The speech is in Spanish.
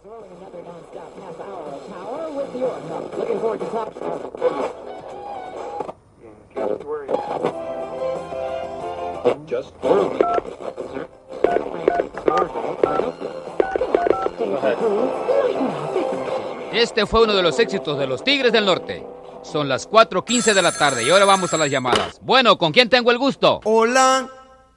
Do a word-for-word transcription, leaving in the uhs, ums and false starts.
Este fue uno de los éxitos de los Tigres del Norte. Son las cuatro quince de la tarde y ahora vamos a las llamadas. Bueno, ¿con quién tengo el gusto? Hola.